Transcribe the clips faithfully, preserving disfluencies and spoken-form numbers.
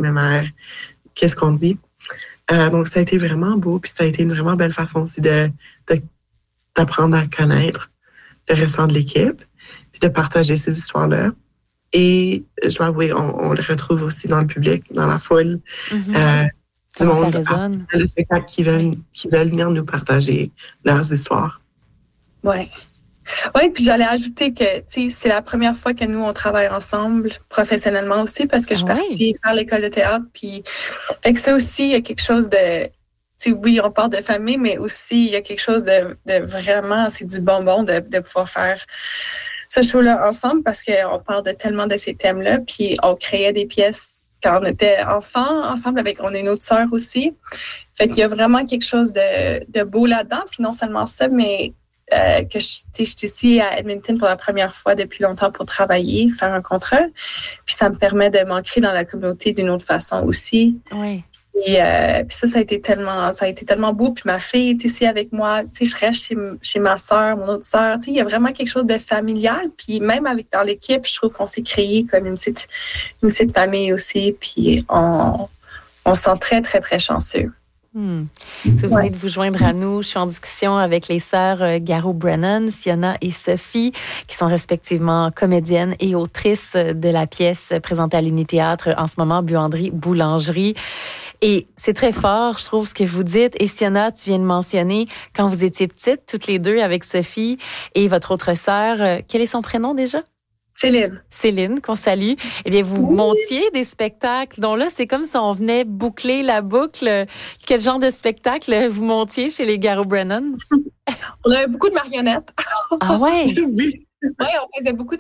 même air, qu'est-ce qu'on dit. Euh, donc, ça a été vraiment beau, puis ça a été une vraiment belle façon aussi de, de, d'apprendre à connaître le restant de l'équipe, puis de partager ces histoires-là. Et je dois avouer, on, on le retrouve aussi dans le public, dans la foule, mm-hmm. euh, du Comment monde, ça résonne? le spectacle qui veulent, oui. qui veulent venir nous partager leurs histoires. Oui. Oui, puis j'allais ajouter que c'est la première fois que nous, on travaille ensemble professionnellement aussi parce que je suis oui. partie faire l'école de théâtre. Puis, fait que ça aussi, il y a quelque chose de... Oui, on parle de famille, mais aussi, il y a quelque chose de, de vraiment... C'est du bonbon de, de pouvoir faire ce show-là ensemble parce qu'on parle de tellement de ces thèmes-là. Puis, on créait des pièces quand on était enfants ensemble avec... On a une autre sœur aussi. Fait qu'il y a vraiment quelque chose de, de beau là-dedans. Puis non seulement ça, mais... Euh, que je suis ici à Edmonton pour la première fois depuis longtemps pour travailler, faire un contrat. Puis ça me permet de m'ancrer dans la communauté d'une autre façon aussi. Oui. Et euh, puis ça, ça a été tellement, ça a été tellement beau. Puis ma fille est ici avec moi. Tu sais, je reste chez, chez ma sœur, mon autre sœur. Tu sais, il y a vraiment quelque chose de familial. Puis même avec dans l'équipe, je trouve qu'on s'est créé comme une petite, une petite famille aussi. Puis on, on se sent très, très, très chanceux. Hmm. Si vous venez de vous joindre à nous, je suis en discussion avec les sœurs Garou Brennan, Sienna et Sophie, qui sont respectivement comédiennes et autrices de la pièce présentée à l'Uni-Théâtre en ce moment, Buanderie, Boulangerie. Et c'est très fort, je trouve, ce que vous dites. Et Sienna, tu viens de mentionner, quand vous étiez petites, toutes les deux, avec Sophie et votre autre sœur, quel est son prénom déjà? Céline. Céline, qu'on salue. Eh bien, vous oui. montiez des spectacles. Donc là, c'est comme si on venait boucler la boucle. Quel genre de spectacle vous montiez chez les Garou Brennan? On avait beaucoup de marionnettes. Ah ouais? Oui. Oui, on faisait beaucoup de...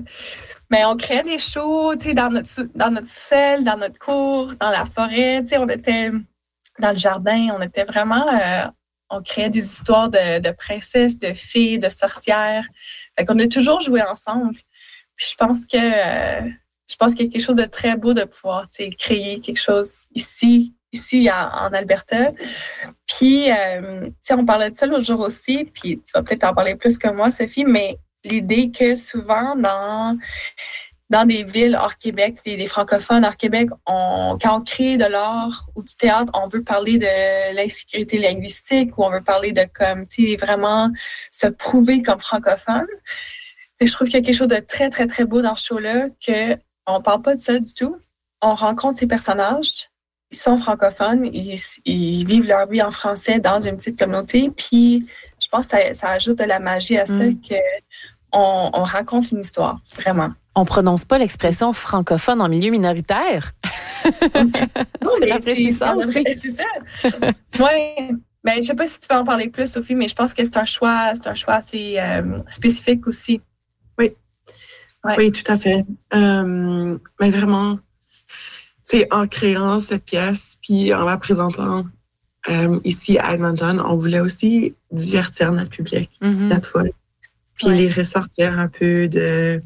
Mais on créait des shows, tu sais, dans notre, sous... dans notre sous-sol, dans notre cour, dans la forêt. Tu sais, on était dans le jardin. On était vraiment... Euh... On créait des histoires de, de princesses, de filles, de sorcières. Fait qu'on a toujours joué ensemble. Puis je pense que euh, je pense qu'il y a quelque chose de très beau de pouvoir créer quelque chose ici, ici en, en Alberta. Puis, euh, on parlait de ça l'autre jour aussi, puis tu vas peut-être en parler plus que moi, Sophie, mais l'idée que souvent dans, dans des villes hors Québec, des, des francophones hors Québec, on, quand on crée de l'art ou du théâtre, on veut parler de l'insécurité linguistique ou on veut parler de comme, tu sais, vraiment se prouver comme francophone. Et je trouve qu'il y a quelque chose de très, très, très beau dans ce show-là, qu'on ne parle pas de ça du tout. On rencontre ces personnages, ils sont francophones, ils, ils vivent leur vie en français dans une petite communauté, puis je pense que ça, ça ajoute de la magie à ça, mm. qu'on on raconte une histoire, vraiment. On ne prononce pas l'expression francophone en milieu minoritaire. Non, mais c'est, c'est ça. Oui. Ben, je ne sais pas si tu veux en parler plus, Sophie, mais je pense que c'est un choix, c'est un choix assez euh, spécifique aussi. Oui, ouais. Oui, tout à fait. Euh, mais vraiment, c'est en créant cette pièce, puis en la présentant euh, ici à Edmonton, on voulait aussi divertir notre public, mm-hmm. notre foule, puis ouais. les ressortir un peu de,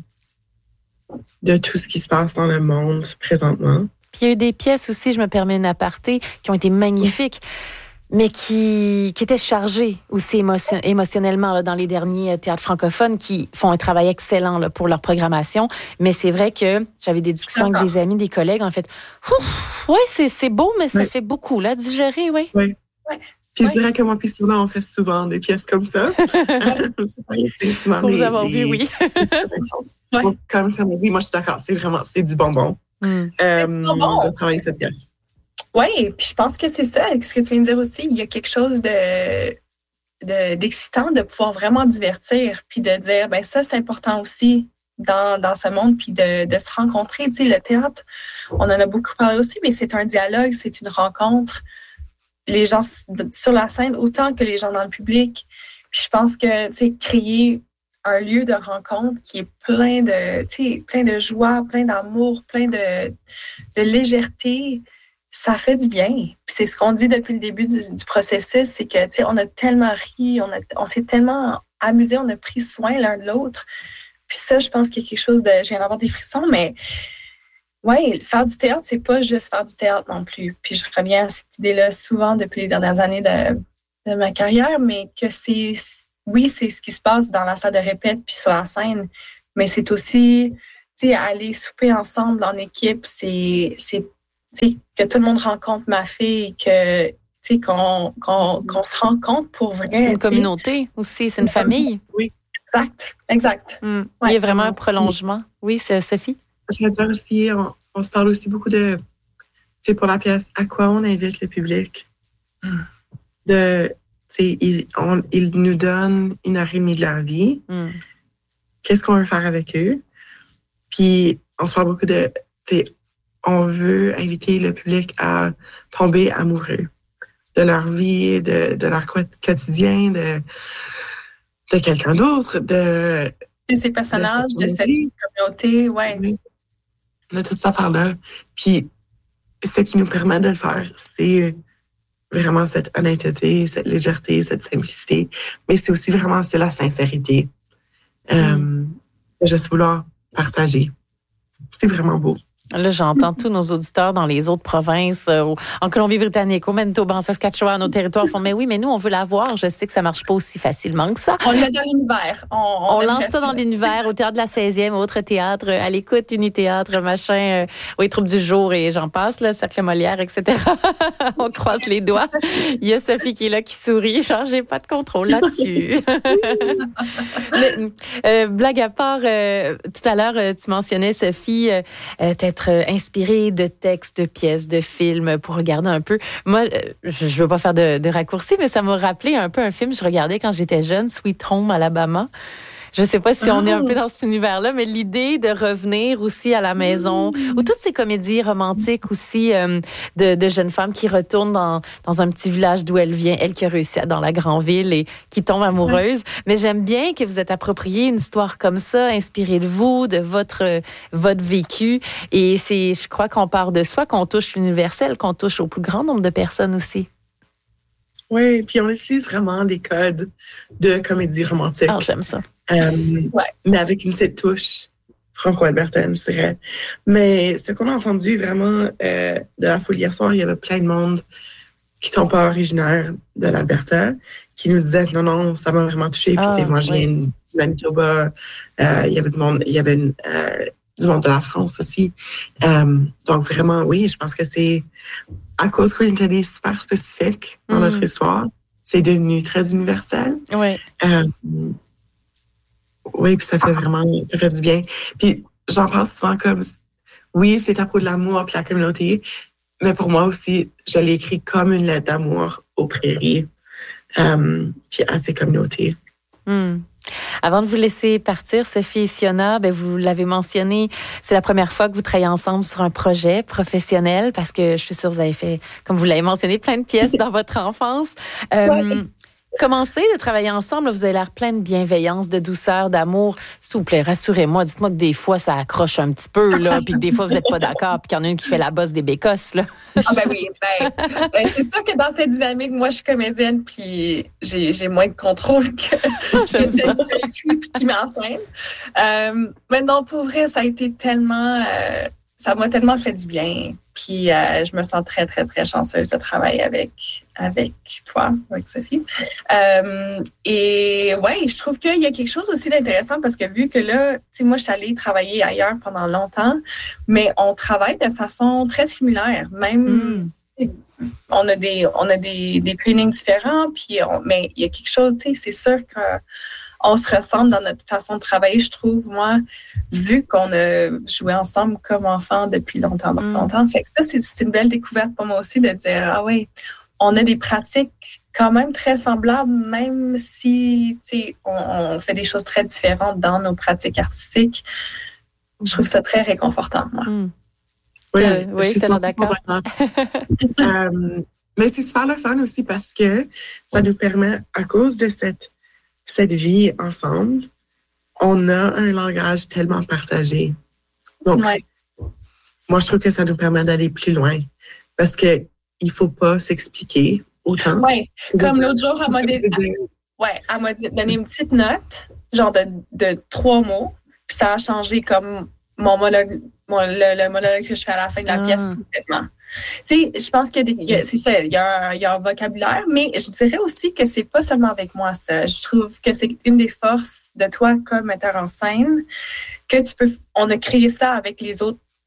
de tout ce qui se passe dans le monde présentement. Puis il y a eu des pièces aussi, je me permets une aparté, qui ont été magnifiques. Oui. Mais qui, qui étaient chargés aussi émotion, émotionnellement là, dans les derniers théâtres francophones qui font un travail excellent là, pour leur programmation. Mais c'est vrai que j'avais des discussions D'accord. avec des amis, des collègues, en fait. Oui, c'est, c'est beau, mais ça oui. fait beaucoup, là, digérer, oui. Oui. Ouais. Puis oui. je dirais que moi, puis Sylvain, on fait souvent des pièces comme ça. c'est souvent pour des, vous avoir des, vu, oui. ouais. Donc, comme ça me dit, moi, je suis d'accord, c'est vraiment, c'est du bonbon. Mm. Euh, c'est du bonbon. De travailler cette pièce. Oui, puis je pense que c'est ça, ce que tu viens de dire aussi. Il y a quelque chose de, de, d'excitant de pouvoir vraiment divertir, puis de dire, ben ça, c'est important aussi dans, dans ce monde, puis de, de se rencontrer. Tu sais, le théâtre, on en a beaucoup parlé aussi, mais c'est un dialogue, c'est une rencontre. Les gens sur la scène, autant que les gens dans le public. Puis je pense que, tu sais, créer un lieu de rencontre qui est plein de, tu sais, plein de joie, plein d'amour, plein de, de légèreté, ça fait du bien. Puis c'est ce qu'on dit depuis le début du, du processus, c'est que, tu sais, on a tellement ri, on, a, on s'est tellement amusé, on a pris soin l'un de l'autre. Puis ça, je pense qu'il y a quelque chose de... Je viens d'avoir des frissons, mais oui, faire du théâtre, c'est pas juste faire du théâtre non plus. Puis je reviens à cette idée-là souvent depuis les dernières années de, de ma carrière, mais que c'est... Oui, c'est ce qui se passe dans la salle de répète puis sur la scène, mais c'est aussi, tu sais, aller souper ensemble en équipe, c'est... c'est que tout le monde rencontre ma fille, que qu'on, qu'on, qu'on se rencontre pour vrai. C'est une communauté aussi, c'est une famille. Oui, exact, exact. Mm. Ouais. Il y a vraiment un prolongement. Oui, c'est Sophie. Je vais dire aussi, on, on se parle aussi beaucoup de, tu sais, pour la pièce, à quoi on invite le public. De, tu sais, ils il nous donnent une heure et demie de leur vie. Mm. Qu'est-ce qu'on veut faire avec eux? Puis, on se parle beaucoup de, tu sais, on veut inviter le public à tomber amoureux de leur vie, de, de leur quotidien, de, de quelqu'un d'autre, de... De ces personnages, de cette, de cette communauté, ouais. De toute cette affaire-là. Puis, ce qui nous permet de le faire, c'est vraiment cette honnêteté, cette légèreté, cette simplicité. Mais c'est aussi vraiment, c'est la sincérité. Mm. Euh, juste vouloir partager. C'est vraiment beau. Là, j'entends tous nos auditeurs dans les autres provinces, euh, en Colombie-Britannique, au Manitoba, en Saskatchewan, nos territoires font « Mais oui, mais nous, on veut la voir. » Je sais que ça ne marche pas aussi facilement que ça. On le met dans l'univers. On, on, on lance ça dans l'univers, au Théâtre de la seizième, autre théâtre, à l'écoute, Unithéâtre, machin, euh, oui, Troupe du jour et j'en passe, là, Cercle Molière, et cetera. On croise les doigts. Il y a Sophie qui est là, qui sourit. Genre, j'ai pas de contrôle là-dessus. Le, euh, blague à part, euh, tout à l'heure, tu mentionnais, Sophie, euh, t'être inspirée de textes, de pièces, de films pour regarder un peu. Moi, je ne veux pas faire de, de raccourci, mais ça m'a rappelé un peu un film que je regardais quand j'étais jeune, Sweet Home Alabama. Je ne sais pas si on est un peu dans cet univers-là, mais l'idée de revenir aussi à la maison, mmh. ou toutes ces comédies romantiques aussi euh, de, de jeunes femmes qui retournent dans, dans un petit village d'où elle vient, elle qui a réussi dans la grande ville et qui tombe amoureuse. Ouais. Mais j'aime bien que vous êtes approprié une histoire comme ça, inspirée de vous, de votre, votre vécu. Et c'est, je crois qu'on part de soi, qu'on touche l'universel, qu'on touche au plus grand nombre de personnes aussi. Oui, puis on utilise vraiment les codes de comédie romantique. Ah, j'aime ça. Euh, ouais. Mais avec une petite touche franco-albertaine, je dirais. Mais ce qu'on a entendu vraiment euh, de la folie hier soir, il y avait plein de monde qui ne sont pas originaires de l'Alberta, qui nous disaient non, non, ça m'a vraiment touché. Puis, ah, tu sais, moi, je viens du Manitoba. Euh, il y avait du monde, il y avait une, euh, du monde de la France aussi. Euh, donc, vraiment, oui, je pense que c'est à cause qu'on était des super spécifiques dans mm. notre histoire, c'est devenu très universel. Oui. Euh, oui, puis ça fait vraiment, ça fait du bien. Puis j'en parle souvent comme, oui, c'est à propos de l'amour puis la communauté, mais pour moi aussi, je l'ai écrit comme une lettre d'amour aux prairies, euh, puis à ces communautés. Mm. Avant de vous laisser partir, Sophie et Sionna, ben vous l'avez mentionné, c'est la première fois que vous travaillez ensemble sur un projet professionnel parce que je suis sûre que vous avez fait, comme vous l'avez mentionné, plein de pièces dans votre enfance. Euh, ouais. Commencez de travailler ensemble, vous avez l'air plein de bienveillance, de douceur, d'amour. S'il vous plaît, rassurez-moi, dites-moi que des fois, ça accroche un petit peu, là, puis que des fois, vous n'êtes pas d'accord, puis qu'il y en a une qui fait la bosse des bécosses, là. Ah ben oui, ben, ben c'est sûr que dans cette dynamique, moi, je suis comédienne, puis j'ai, j'ai moins de contrôle que, que celle qui a écrit puis qui m'enseigne. Euh, mais non, pour vrai, ça a été tellement... Euh, ça m'a tellement fait du bien. Puis euh, je me sens très, très, très chanceuse de travailler avec, avec toi, avec Sophie. Euh, et ouais, je trouve qu'il y a quelque chose aussi d'intéressant parce que vu que là, tu sais, moi, je suis allée travailler ailleurs pendant longtemps, mais on travaille de façon très similaire. Même, mm. on a des, on a des, des trainings différents, puis on, mais il y a quelque chose, tu sais, c'est sûr que on se ressemble dans notre façon de travailler, je trouve, moi, vu qu'on a joué ensemble comme enfants depuis longtemps, longtemps. Mm. Fait que ça, c'est, c'est une belle découverte pour moi aussi de dire, ah oui, on a des pratiques quand même très semblables, même si, tu sais, on, on fait des choses très différentes dans nos pratiques artistiques. Je trouve ça très réconfortant, moi. Mm. Oui, euh, oui, je suis cent pour cent d'accord. euh, mais c'est super le fun aussi parce que ça nous permet, à cause de cette cette vie ensemble, on a un langage tellement partagé. Donc, ouais. moi, je trouve que ça nous permet d'aller plus loin parce qu'il ne faut pas s'expliquer autant. Oui, comme l'autre jour, elle m'a, dit, elle, ouais, elle m'a dit, donné une petite note, genre de, de trois mots, puis ça a changé comme mon monologue, mon, le, le monologue que je fais à la fin de la ah. pièce complètement. Tu sais, je pense qu'il y a, des, il y a c'est ça, il y a, un, il y a un vocabulaire, mais je dirais aussi que c'est pas seulement avec moi ça. Je trouve que c'est une des forces de toi comme metteur en scène, que tu peux, on a créé ça avec les autres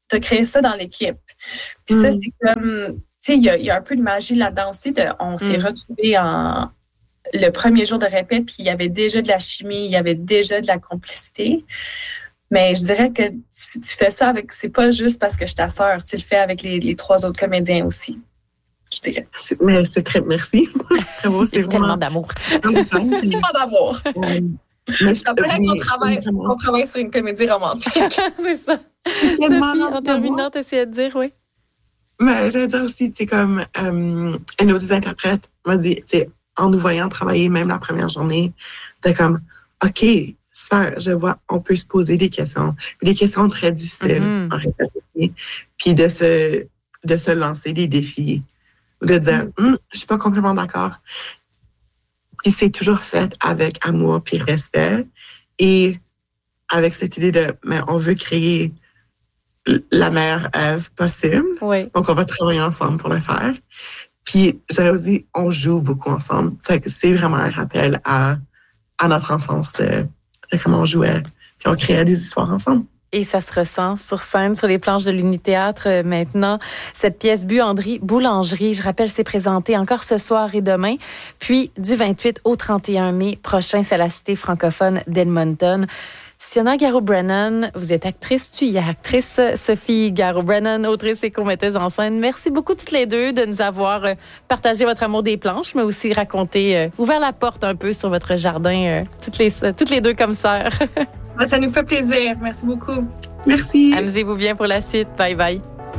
de créer ça dans l'équipe. Puis mm. ça, c'est comme, tu sais, il y, y a un peu de magie là-dedans aussi. De, on s'est mm. retrouvés en le premier jour de répète, puis il y avait déjà de la chimie, il y avait déjà de la complicité. Mais je dirais que tu, tu fais ça avec, c'est pas juste parce que je suis ta sœur, tu le fais avec les, les trois autres comédiens aussi. Je dirais. C'est, mais c'est très, merci. C'est très beau, c'est tellement d'amour. Tellement d'amour. Mais ça paraît qu'on travaille, qu'on travaille sur une comédie romantique. C'est ça. Sophie, en terminant, tu essayais de dire, oui. Mais j'allais dire aussi, tu sais, comme euh, une autre interprète m'a dit, tu sais, en nous voyant travailler même la première journée, t'es comme, OK, super, je vois, on peut se poser des questions. Des questions très difficiles mm-hmm. en répétition. Puis de se, de se lancer des défis. De dire, mm. hm, je suis pas complètement d'accord. Puis c'est toujours fait avec amour puis respect. Et avec cette idée de, mais on veut créer la meilleure œuvre possible. Oui. Donc, on va travailler ensemble pour le faire. Puis, j'aurais aussi, on joue beaucoup ensemble. C'est vraiment un rappel à, à notre enfance de, de comment on jouait. Puis, on créait des histoires ensemble. Et ça se ressent sur scène, sur les planches de l'Uni-Théâtre euh, maintenant. Cette pièce Buanderie Boulangerie, je rappelle, c'est présenté encore ce soir et demain. Puis, du vingt-huit au trente et un mai prochain, c'est à la Cité francophone d'Edmonton. Sienna Garreau-Brennan, vous êtes actrice, tu y es actrice. Sophie Garreau-Brennan, autrice et co-metteuse en scène. Merci beaucoup toutes les deux de nous avoir partagé votre amour des planches, mais aussi raconté, euh, ouvert la porte un peu sur votre jardin, euh, toutes, les, toutes les deux comme sœurs. Ça nous fait plaisir. Merci beaucoup. Merci. Amusez-vous bien pour la suite. Bye bye.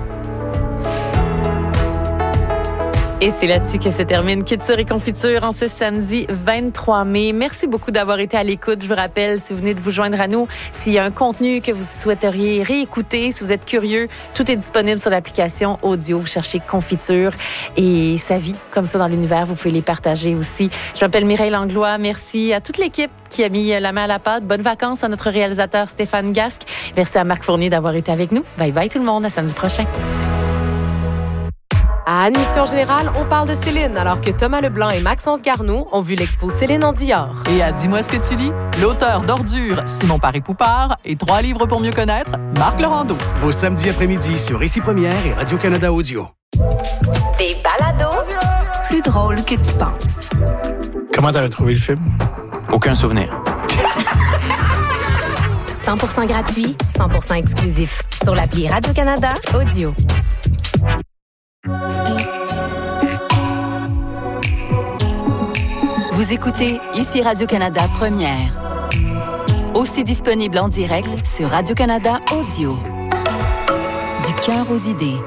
Et c'est là-dessus que se termine Culture et Confiture en ce samedi vingt-trois mai. Merci beaucoup d'avoir été à l'écoute. Je vous rappelle, si vous venez de vous joindre à nous, s'il y a un contenu que vous souhaiteriez réécouter, si vous êtes curieux, tout est disponible sur l'application audio. Vous cherchez Confiture et sa vie, comme ça dans l'univers, vous pouvez les partager aussi. Je m'appelle Mireille Langlois. Merci à toute l'équipe qui a mis la main à la pâte. Bonnes vacances à notre réalisateur Stéphane Gasque. Merci à Marc Fournier d'avoir été avec nous. Bye bye tout le monde. À samedi prochain. À Admission Générale, on parle de Céline, alors que Thomas Leblanc et Maxence Garneau ont vu l'expo Céline en Dior. Et à Dis-moi ce que tu lis, l'auteur d'Ordures, Simon Paré-Poupard, et Trois livres pour mieux connaître, Marc Laurando. Vos samedis après-midi sur Ici Première et Radio-Canada Audio. Des balados plus drôles que tu penses. Comment t'avais trouvé le film? Aucun souvenir. cent pour cent gratuit, cent pour cent exclusif. Sur l'appli Radio-Canada Audio. Vous écoutez Ici Radio-Canada Première. Aussi disponible en direct sur Radio-Canada Audio. Du cœur aux idées.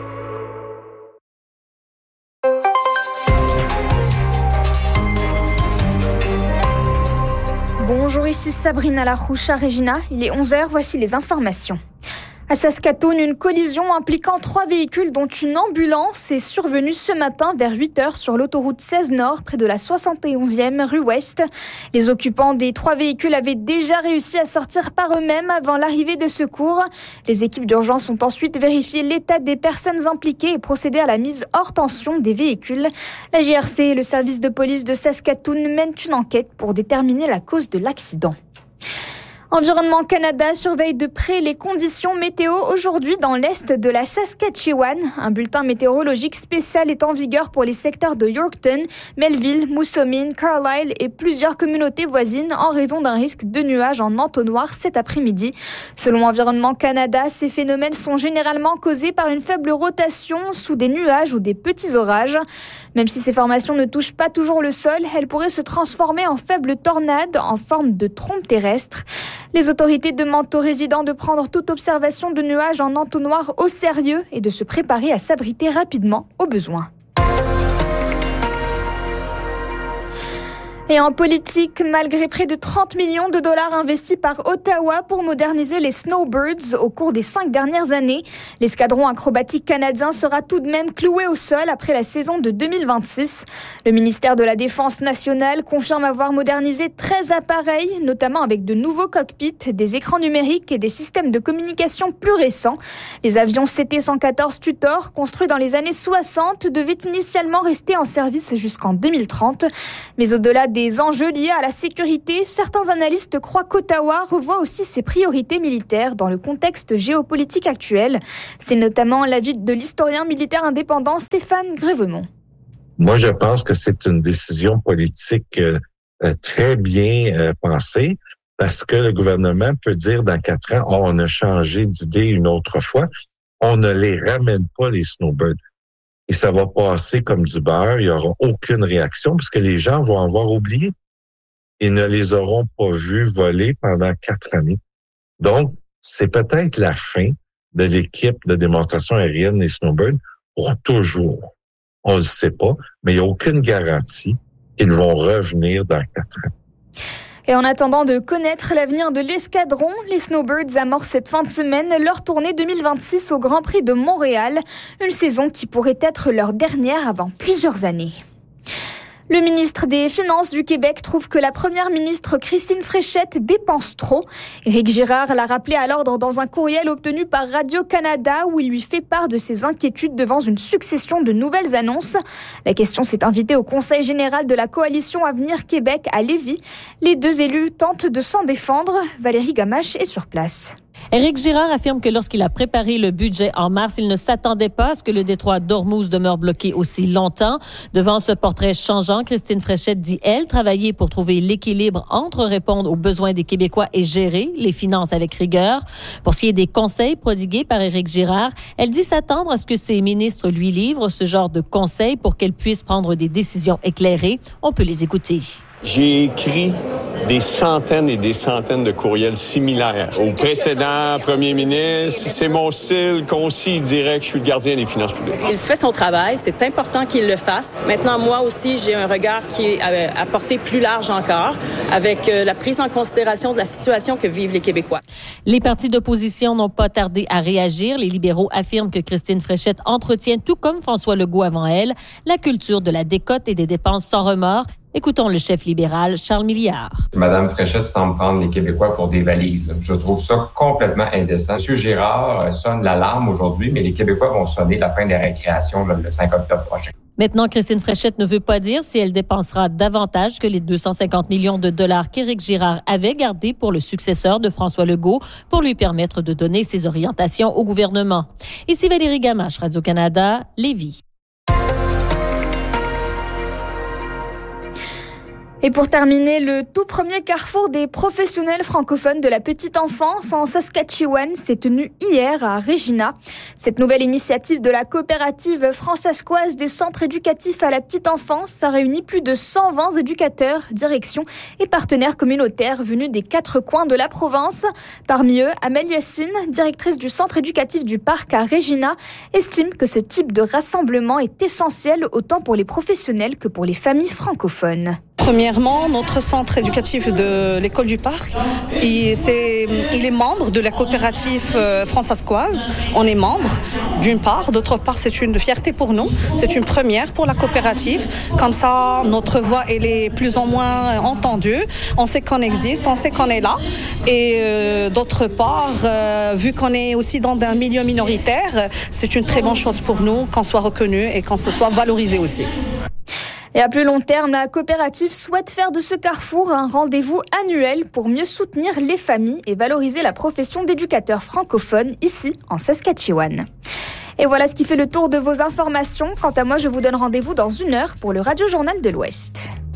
Bonjour, ici Sabrina Larouche à Regina. Il est onze heures, voici les informations. À Saskatoon, une collision impliquant trois véhicules dont une ambulance est survenue ce matin vers huit heures sur l'autoroute seize Nord, près de la soixante et onzième rue Ouest. Les occupants des trois véhicules avaient déjà réussi à sortir par eux-mêmes avant l'arrivée des secours. Les équipes d'urgence ont ensuite vérifié l'état des personnes impliquées et procédé à la mise hors tension des véhicules. La J R C et le service de police de Saskatoon mènent une enquête pour déterminer la cause de l'accident. Environnement Canada surveille de près les conditions météo aujourd'hui dans l'est de la Saskatchewan. Un bulletin météorologique spécial est en vigueur pour les secteurs de Yorkton, Melville, Moosomin, Carlisle et plusieurs communautés voisines en raison d'un risque de nuages en entonnoir cet après-midi. Selon Environnement Canada, ces phénomènes sont généralement causés par une faible rotation sous des nuages ou des petits orages. Même si ces formations ne touchent pas toujours le sol, elles pourraient se transformer en faibles tornades en forme de trompe terrestre. Les autorités demandent aux résidents de prendre toute observation de nuages en entonnoir au sérieux et de se préparer à s'abriter rapidement au besoin. Et en politique, malgré près de trente millions de dollars investis par Ottawa pour moderniser les Snowbirds au cours des cinq dernières années, l'escadron acrobatique canadien sera tout de même cloué au sol après la saison de deux mille vingt-six. Le ministère de la Défense nationale confirme avoir modernisé treize appareils, notamment avec de nouveaux cockpits, des écrans numériques et des systèmes de communication plus récents. Les avions C T cent quatorze Tutor, construits dans les années soixante, devaient initialement rester en service jusqu'en deux mille trente. Mais au-delà des des enjeux liés à la sécurité, certains analystes croient qu'Ottawa revoit aussi ses priorités militaires dans le contexte géopolitique actuel. C'est notamment l'avis de l'historien militaire indépendant Stéphane Grévemont. Moi, je pense que c'est une décision politique euh, très bien euh, pensée, parce que le gouvernement peut dire dans quatre ans, oh, on a changé d'idée une autre fois, on ne les ramène pas, les snowbirds. Et ça va passer comme du beurre, il n'y aura aucune réaction, parce que les gens vont avoir oublié. Ils ne les auront pas vus voler pendant quatre années. Donc, c'est peut-être la fin de l'équipe de démonstration aérienne des snowbirds pour toujours. On ne le sait pas, mais il n'y a aucune garantie qu'ils vont revenir dans quatre ans. Et en attendant de connaître l'avenir de l'escadron, les Snowbirds amorcent cette fin de semaine leur tournée deux mille vingt-six au Grand Prix de Montréal, une saison qui pourrait être leur dernière avant plusieurs années. Le ministre des Finances du Québec trouve que la première ministre Christine Fréchette dépense trop. Éric Girard l'a rappelé à l'ordre dans un courriel obtenu par Radio-Canada où il lui fait part de ses inquiétudes devant une succession de nouvelles annonces. La question s'est invitée au Conseil général de la Coalition Avenir Québec à Lévis. Les deux élus tentent de s'en défendre. Valérie Gamache est sur place. Éric Girard affirme que lorsqu'il a préparé le budget en mars, il ne s'attendait pas à ce que le détroit d'Ormuz demeure bloqué aussi longtemps. Devant ce portrait changeant, Christine Fréchette dit, elle, travailler pour trouver l'équilibre entre répondre aux besoins des Québécois et gérer les finances avec rigueur. Pour ce qui est des conseils prodigués par Éric Girard, elle dit s'attendre à ce que ses ministres lui livrent ce genre de conseils pour qu'elle puisse prendre des décisions éclairées. On peut les écouter. J'ai écrit des centaines et des centaines de courriels similaires au précédent premier ministre. C'est mon style concis, direct. Je suis le gardien des finances publiques. Il fait son travail. C'est important qu'il le fasse. Maintenant, moi aussi, j'ai un regard qui est à portée plus large encore avec la prise en considération de la situation que vivent les Québécois. Les partis d'opposition n'ont pas tardé à réagir. Les libéraux affirment que Christine Fréchette entretient, tout comme François Legault avant elle, la culture de la décote et des dépenses sans remords. Écoutons le chef libéral, Charles Milliard. Madame Fréchette semble prendre les Québécois pour des valises. Je trouve ça complètement indécent. Monsieur Girard sonne l'alarme aujourd'hui, mais les Québécois vont sonner la fin des récréations le cinq octobre prochain. Maintenant, Christine Fréchette ne veut pas dire si elle dépensera davantage que les deux cent cinquante millions de dollars qu'Éric Girard avait gardés pour le successeur de François Legault pour lui permettre de donner ses orientations au gouvernement. Ici Valérie Gamache, Radio-Canada, Lévis. Et pour terminer, le tout premier carrefour des professionnels francophones de la petite enfance en Saskatchewan s'est tenu hier à Regina. Cette nouvelle initiative de la coopérative fransaskoise des centres éducatifs à la petite enfance a réuni plus de cent vingt éducateurs, directions et partenaires communautaires venus des quatre coins de la province. Parmi eux, Amel Yassine, directrice du centre éducatif du parc à Regina, estime que ce type de rassemblement est essentiel autant pour les professionnels que pour les familles francophones. Premièrement, notre centre éducatif de l'école du parc, il, c'est, il est membre de la coopérative euh, fransaskoise. On est membre, d'une part. D'autre part, c'est une fierté pour nous. C'est une première pour la coopérative. Comme ça, notre voix, elle est plus ou moins entendue. On sait qu'on existe, on sait qu'on est là. Et euh, d'autre part, euh, vu qu'on est aussi dans un milieu minoritaire, c'est une très bonne chose pour nous qu'on soit reconnu et qu'on se soit valorisé aussi. Et à plus long terme, la coopérative souhaite faire de ce carrefour un rendez-vous annuel pour mieux soutenir les familles et valoriser la profession d'éducateur francophone ici en Saskatchewan. Et voilà ce qui fait le tour de vos informations. Quant à moi, je vous donne rendez-vous dans une heure pour le Radio Journal de l'Ouest.